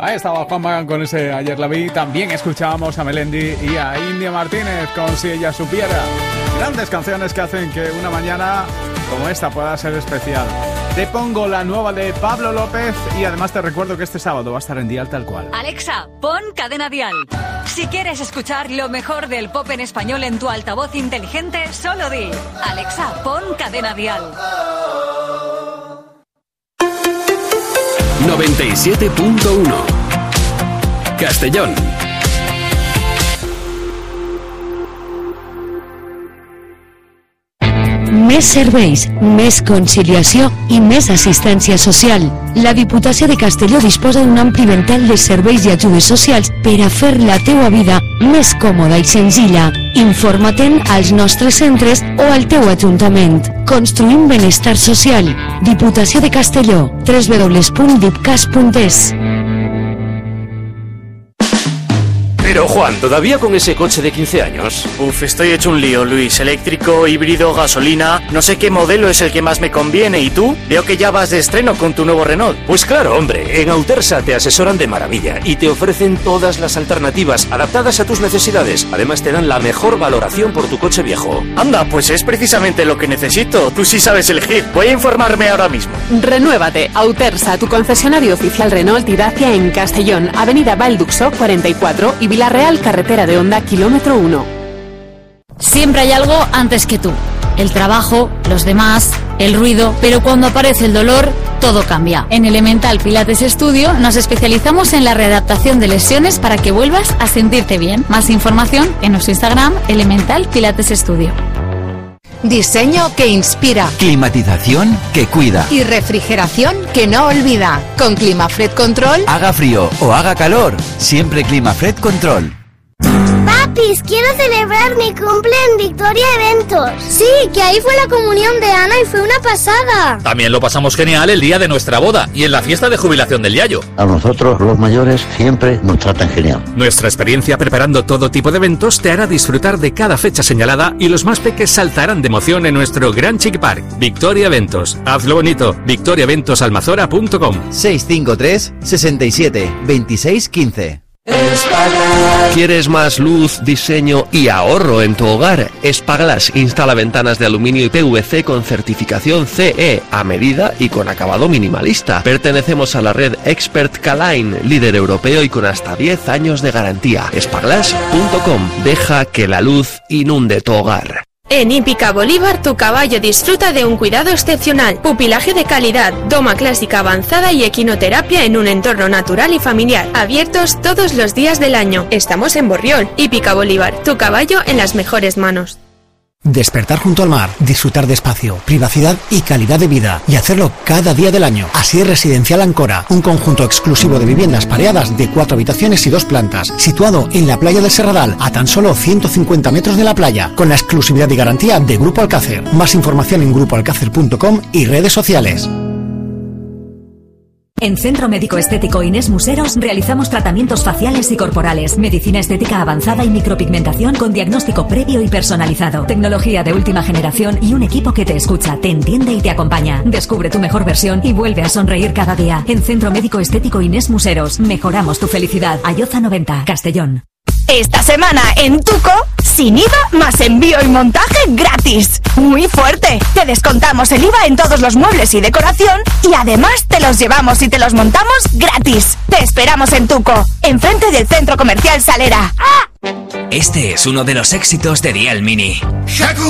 Ahí estaba Juan Magán con ese Ayer la vi. También escuchábamos a Melendi y a India Martínez con Si ella supiera. Grandes canciones que hacen que una mañana como esta pueda ser especial. Te pongo la nueva de Pablo López y además te recuerdo que este sábado va a estar en Dial Tal Cual. Alexa, pon Cadena Dial. Si quieres escuchar lo mejor del pop en español en tu altavoz inteligente, solo di: Alexa, pon Cadena Dial. 97.1 Castellón. Més serveis, més conciliació i més assistència social. La Diputació de Castelló disposa d'un ampli ventall de serveis i ajudes socials per a fer la teua vida més còmoda i senzilla. Informa-te'n als nostres centres o al teu ajuntament. Construïm benestar social. Diputació de Castelló. www.dipcas.es. Pero Juan, ¿todavía con ese coche de 15 años? Uf, estoy hecho un lío, Luis. Eléctrico, híbrido, gasolina... No sé qué modelo es el que más me conviene. ¿Y tú? Veo que ya vas de estreno con tu nuevo Renault. Pues claro, hombre. En Autersa te asesoran de maravilla y te ofrecen todas las alternativas adaptadas a tus necesidades. Además te dan la mejor valoración por tu coche viejo. Anda, pues es precisamente lo que necesito. Tú sí sabes elegir. Voy a informarme ahora mismo. Renuévate. Autersa, tu concesionario oficial Renault y Dacia en Castellón, Avenida Valduxo 44 y Villarreal, carretera de Honda, kilómetro 1. Siempre hay algo antes que tú. El trabajo, los demás, el ruido, pero cuando aparece el dolor, todo cambia. En Elemental Pilates Studio nos especializamos en la readaptación de lesiones para que vuelvas a sentirte bien. Más información en nuestro Instagram, Elemental Pilates Studio. Diseño que inspira. Climatización que cuida. Y refrigeración que no olvida. Con Climafred Control. Haga frío o haga calor, siempre Climafred Control. Papis, quiero celebrar mi cumple en Victoria Eventos. Sí, que ahí fue la comunión de Ana y fue una pasada. También lo pasamos genial el día de nuestra boda y en la fiesta de jubilación del Yayo. A nosotros, los mayores, siempre nos tratan genial. Nuestra experiencia preparando todo tipo de eventos te hará disfrutar de cada fecha señalada y los más peques saltarán de emoción en nuestro Gran Chic Park. Victoria Eventos. Hazlo bonito. victoriaeventosalmazora.com 653 67 26 15. ¿Quieres más luz, diseño y ahorro en tu hogar? Spaglass instala ventanas de aluminio y PVC con certificación CE a medida y con acabado minimalista. Pertenecemos a la red Expert K-Line, líder europeo y con hasta 10 años de garantía. Spaglass.com. Deja que la luz inunde tu hogar. En Hípica Bolívar tu caballo disfruta de un cuidado excepcional, pupilaje de calidad, doma clásica avanzada y equinoterapia en un entorno natural y familiar, abiertos todos los días del año. Estamos en Borriol. Hípica Bolívar, tu caballo en las mejores manos. Despertar junto al mar, disfrutar de espacio, privacidad y calidad de vida, y hacerlo cada día del año. Así es Residencial Ancora, un conjunto exclusivo de viviendas pareadas de 4 habitaciones y 2 plantas, situado en la playa del Serradal, a tan solo 150 metros de la playa, con la exclusividad y garantía de Grupo Alcácer. Más información en grupoalcácer.com y redes sociales. En Centro Médico Estético Inés Museros realizamos tratamientos faciales y corporales, medicina estética avanzada y micropigmentación con diagnóstico previo y personalizado, tecnología de última generación y un equipo que te escucha, te entiende y te acompaña. Descubre tu mejor versión y vuelve a sonreír cada día. En Centro Médico Estético Inés Museros mejoramos tu felicidad. Ayoza 90, Castellón. Esta semana en Tuco, sin IVA más envío y montaje gratis. ¡Muy fuerte! Te descontamos el IVA en todos los muebles y decoración y además te los llevamos y te los montamos gratis. Te esperamos en Tuco, enfrente del Centro Comercial Salera. Este es uno de los éxitos de Dial Mini.